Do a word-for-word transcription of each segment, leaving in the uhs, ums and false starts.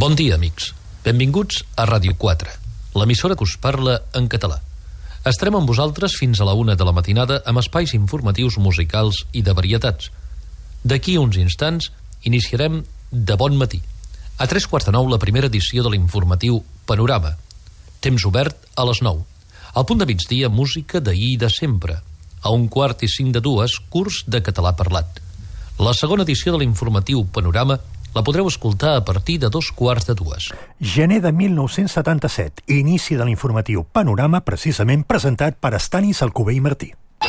Bon dia, amics. Benvinguts a Ràdio quatre, l'emissora que us parla en català. Estarem amb vosaltres fins a la una de la matinada amb espais informatius musicals i de varietats. D'aquí uns instants iniciarem De bon matí. A tres quarts de nou la primera edició de l'informatiu Panorama. Temps obert a les nou. Al punt de migdia, música d'ahir i de sempre. A un quart i cinc de dues, curs de català parlat. La segona edició de l'informatiu Panorama la podreu escoltar a partir de dos quarts de dues. Gener de mil nou-cents setanta-set, inici de l'informatiu Panorama, precisament presentat per Estanis Alcover i Martí.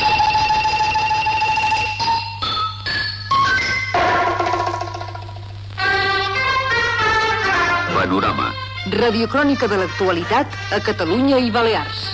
Panorama. Radiocrònica de l'actualitat a Catalunya i Balears.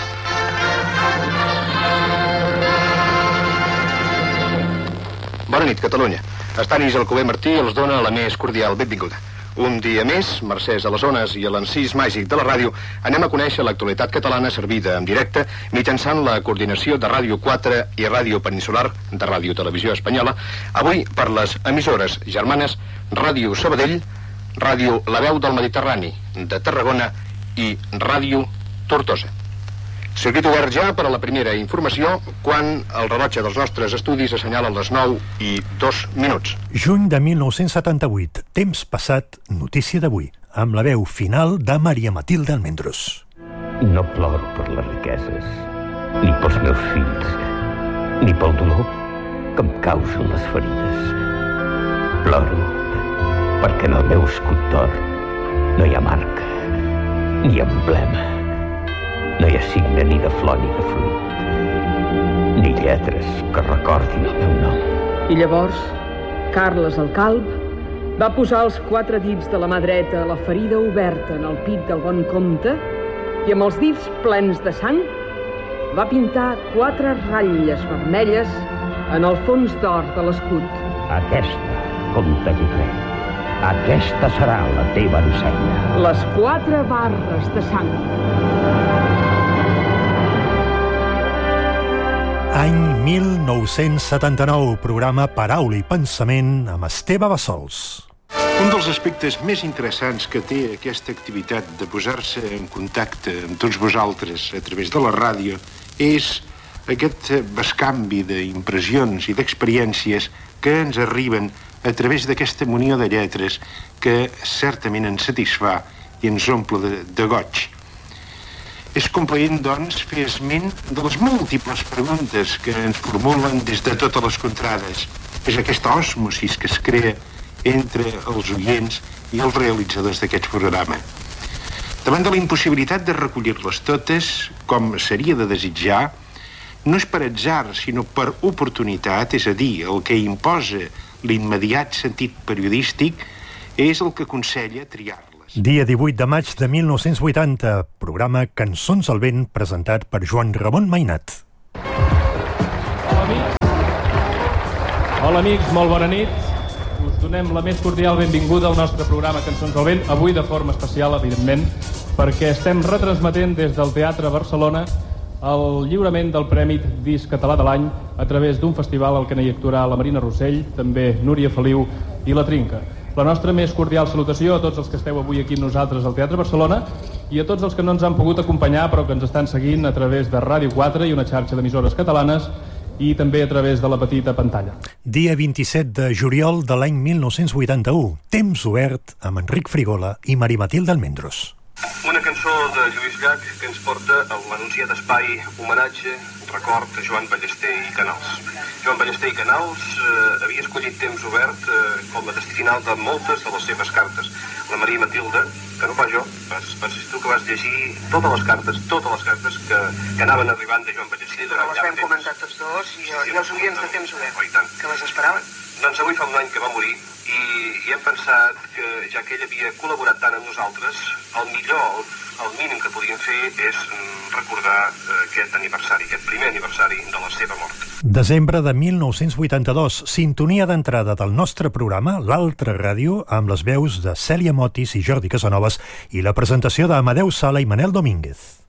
Bona nit, Catalunya. Estanis Alcover Martí els dona la més cordial benvinguda. Un dia més, mercès a les ones i a l'encís màgic de la ràdio, anem a conèixer l'actualitat catalana servida en directe mitjançant la coordinació de Ràdio quatre i Ràdio Peninsular de Ràdio Televisió Espanyola, avui per les emissores germanes Ràdio Sabadell, Ràdio La Veu del Mediterrani de Tarragona i Ràdio Tortosa. Circuit obert ja per a la primera informació quan el rellotge dels nostres estudis assenyala les nou i dos minuts. Juny de mil nou-cents setanta-vuit, temps passat, notícia d'avui, amb la veu final de Maria Matilde Almendros. No ploro per les riqueses, ni pels meus fills, ni pel dolor que em causen les ferides. Ploro perquè en el meu escut d'or no hi ha marca, ni emblema. No hi ha signe ni de flor ni de fruit, ni lletres que recordin el meu nom. I llavors, Carles el Calb va posar els quatre dits de la mà dreta a la ferida oberta en el pit del bon comte i amb els dits plens de sang va pintar quatre ratlles vermelles en el fons d'or de l'escut. Aquesta, comte Guifré, aquesta serà la teva ensenya. Les quatre barres de sang. Any mil nou-cents setanta-nou, programa Paraula i Pensament amb Esteve Bassols. Un dels aspectes més interessants que té aquesta activitat de posar-se en contacte amb tots vosaltres a través de la ràdio és aquest bescanvi d'impressions i d'experiències que ens arriben a través d'aquesta munió de lletres que certament ens satisfà i ens omple de, de goig. És complaent, doncs, fer esment de les múltiples preguntes que ens formulen des de totes les contrades. És aquesta osmosis que es crea entre els oients i els realitzadors d'aquest programa. Davant de la impossibilitat de recollir-les totes, com seria de desitjar, no és per atzar, sinó per oportunitat, és a dir, el que imposa l'immediat sentit periodístic és el que aconsella triar-les. Dia divuit de maig de mil nou-cents vuitanta, programa Cançons al vent, presentat per Joan Ramon Mainat. Hola, amics. Hola, amics, molt bona nit. Us donem la més cordial benvinguda al nostre programa Cançons al vent, avui de forma especial, evidentment, perquè estem retransmetent des del Teatre Barcelona el lliurament del Premi Disc Català de l'Any a través d'un festival al que hi actuarà la Marina Rossell, també Núria Feliu i la Trinca. La nostra més cordial salutació a tots els que esteu avui aquí amb nosaltres al Teatre Barcelona i a tots els que no ens han pogut acompanyar però que ens estan seguint a través de Ràdio quatre i una xarxa d'emissores catalanes i també a través de la petita pantalla. Dia vint-i-set de juliol de l'any mil nou-cents vuitanta-u, temps obert amb Enric Frigola i Maria Matilde Almendros. Una cançó de Lluís Llach que ens porta a l'anunciat espai homenatge, record a Joan Ballester i Canals. Joan Ballester i Canals eh, havia escollit Temps obert eh, com a destí final de moltes de les seves cartes. La Maria Matilde, que no pas jo, vas, vas ser tu que vas llegir totes les cartes, totes les cartes que, que anaven arribant de Joan Ballester. Sí, però les vam comentar tots dos i, sí, i els oients de Temps obert, oh, tant. Que les esperaven. Doncs avui fa un any que va morir i, i hem pensat que, ja que ell havia col·laborat tant amb nosaltres, el millor, el, el mínim que podíem fer és mm, recordar eh, aquest aniversari, aquest primer aniversari de la seva mort. Desembre de mil nou-cents vuitanta-dos, sintonia d'entrada del nostre programa, l'Altra Ràdio, amb les veus de Cèlia Motis i Jordi Casanovas i la presentació d'Amadeu Sala i Manel Domínguez.